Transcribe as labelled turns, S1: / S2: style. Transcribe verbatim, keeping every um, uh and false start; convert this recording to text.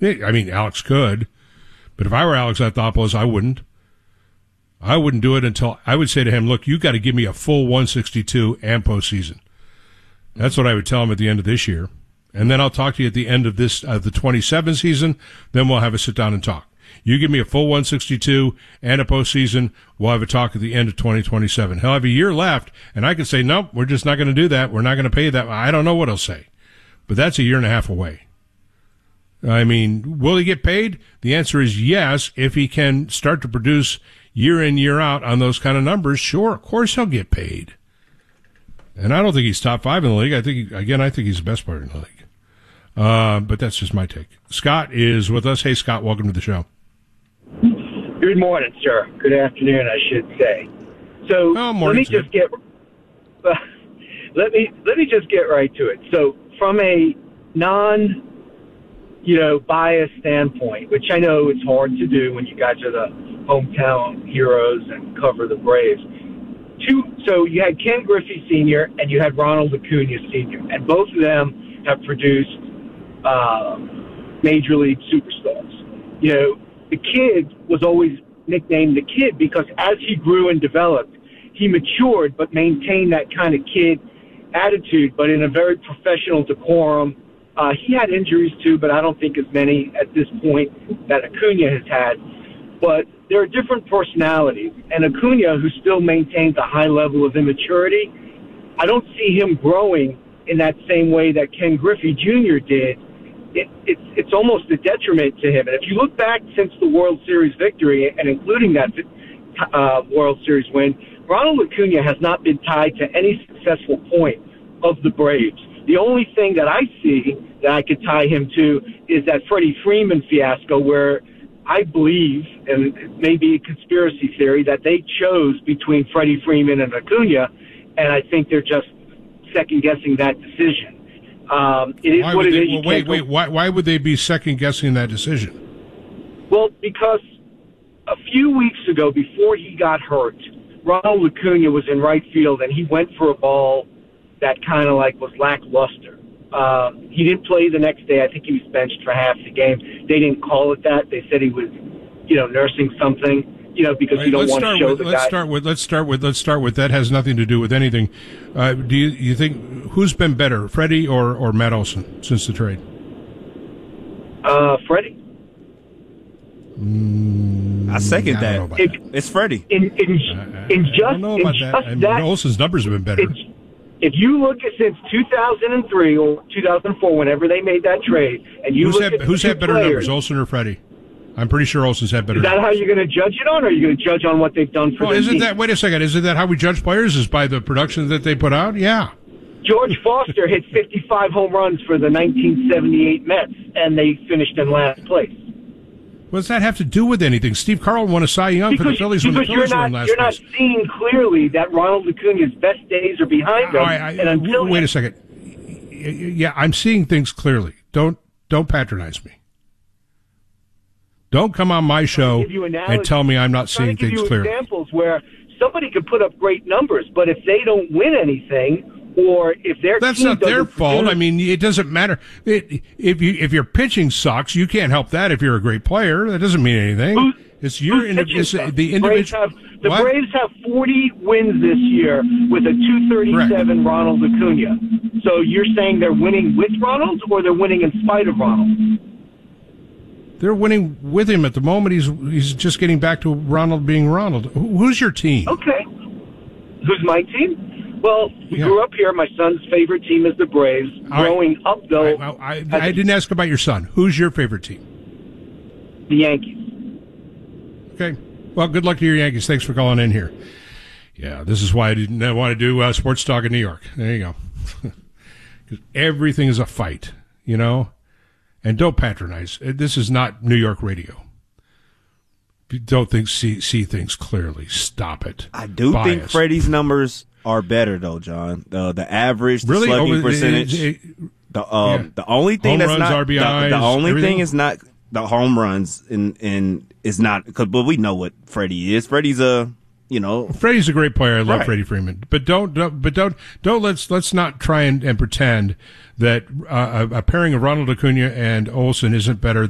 S1: I mean, Alex could, but if I were Alex Anthopoulos, I wouldn't. I wouldn't do it until I would say to him, look, you got to give me a full one sixty-two and postseason. That's what I would tell him at the end of this year. And then I'll talk to you at the end of this, of the twenty-seven season. Then we'll have a sit down and talk. You give me a full one sixty-two and a postseason, we'll have a talk at the end of twenty twenty-seven. He'll have a year left, and I can say, nope, we're just not going to do that. We're not going to pay that. I don't know what he'll say. But that's a year and a half away. I mean, will he get paid? The answer is yes. If he can start to produce year in, year out on those kind of numbers, sure, of course he'll get paid. And I don't think he's top five in the league. I think, he, again, I think he's the best player in the league. Uh, but that's just my take. Scott is with us. Hey, Scott, welcome to the show.
S2: Good morning, sir. Good afternoon, I should say. So
S1: oh,
S2: let me
S1: sir.
S2: just get uh, let me let me just get right to it. So from a non, you know, biased standpoint, which I know it's hard to do when you guys are the hometown heroes and cover the Braves. Two, so you had Ken Griffey Senior and you had Ronald Acuna Senior, and both of them have produced uh, major league superstars. You know, the kid was always nicknamed the kid because as he grew and developed, he matured but maintained that kind of kid attitude, but in a very professional decorum. Uh, he had injuries too, but I don't think as many at this point that Acuna has had. But there are different personalities. And Acuna, who still maintains a high level of immaturity, I don't see him growing in that same way that Ken Griffey Junior did. It, it's, it's almost a detriment to him. And if you look back since the World Series victory, and including that uh, World Series win, Ronald Acuna has not been tied to any successful point of the Braves. The only thing that I see that I could tie him to is that Freddie Freeman fiasco, where I believe, and it may be a conspiracy theory, that they chose between Freddie Freeman and Acuna, and I think they're just second-guessing that decision. Um, it is
S1: why
S2: what it
S1: they,
S2: is.
S1: Well, wait, wait. Why, why would they be second-guessing that decision?
S2: Well, because a few weeks ago, before he got hurt, Ronald Acuna was in right field, and he went for a ball that kind of like was lackluster. Um, he didn't play the next day. I think he was benched for half the game. They didn't call it that. They said he was, you know, nursing something, you know, because right, you don't want to show
S1: with,
S2: the
S1: let's
S2: guy.
S1: Start with, let's start with. Let's start with. That has nothing to do with anything. Uh, do you you think who's been better, Freddie or or Matt Olson since the trade?
S2: Uh, Freddie.
S1: Mm,
S3: I second
S1: I
S3: that.
S1: that.
S2: It,
S3: it's Freddie.
S2: In in,
S1: uh,
S2: in just
S1: I don't know about
S2: in
S1: that.
S2: just
S1: I mean,
S2: that
S1: Olson's numbers have been better.
S2: If you look at since two thousand three or two thousand four, whenever they made that trade, and you
S1: who's
S2: look
S1: had,
S2: at
S1: who's had better
S2: players,
S1: numbers, Olson or Freddie? I'm pretty sure Olson's had better.
S2: Is that
S1: numbers.
S2: how you're going to judge it on, or are you going to judge on what they've done for
S1: well,
S2: the
S1: isn't
S2: team?
S1: that? Wait a second. Isn't that how we judge players? Is by the production that they put out? Yeah.
S2: George Foster hit fifty-five home runs for the nineteen seventy-eight Mets, and they finished in last place.
S1: What does that have to do with anything? Steve Carl won a Cy Young
S2: because,
S1: for the Phillies when the Phillies
S2: not,
S1: were in last
S2: you're
S1: place.
S2: You're not seeing clearly that Ronald Acuna's best days are behind him.
S1: I, I,
S2: and until
S1: wait a second. Yeah, I'm seeing things clearly. Don't don't patronize me. Don't come on my show and tell me I'm not seeing things
S2: clearly.
S1: clearly.
S2: Examples where somebody could put up great numbers, but if they don't win anything, or if their
S1: that's
S2: team
S1: not their
S2: produce,
S1: fault. I mean, it doesn't matter it, if you if your pitching sucks. You can't help that. If you're a great player, that doesn't mean anything.
S2: Who,
S1: it's your it's the individual.
S2: The
S1: what?
S2: Braves have forty wins this year with a two thirty-seven Ronald Acuna. So you're saying they're winning with Ronald, or they're winning in spite of Ronald?
S1: They're winning with him at the moment. He's he's just getting back to Ronald being Ronald. Who's your team?
S2: Okay. Who's my team? Well, we
S1: yeah.
S2: grew up here. My son's favorite team is the Braves.
S1: All
S2: Growing
S1: right.
S2: up, though...
S1: I, I, I, I didn't ask about your son. Who's your favorite team?
S2: The Yankees.
S1: Okay. Well, good luck to your Yankees. Thanks for calling in here. Yeah, this is why I didn't want to do uh, Sports Talk in New York. There you go. Because everything is a fight, you know? And don't patronize. This is not New York radio. If you don't think see, see things clearly, stop it.
S3: I do
S1: Bias.
S3: think Freddie's numbers are better, though, John. The the average, the
S1: really?
S3: slugging
S1: Over,
S3: percentage.
S1: It, it,
S3: the um,
S1: yeah.
S3: the only thing
S1: home
S3: that's
S1: runs,
S3: not
S1: R B Is,
S3: the, the only
S1: everything?
S3: thing is not the home runs, and and is not because but we know what Freddie is. Freddie's a you know
S1: Freddie's a great player. I love
S3: right.
S1: Freddie Freeman, but don't, don't but don't don't let's let's not try and, and pretend that uh, a, a pairing of Ronald Acuna and Olson isn't better than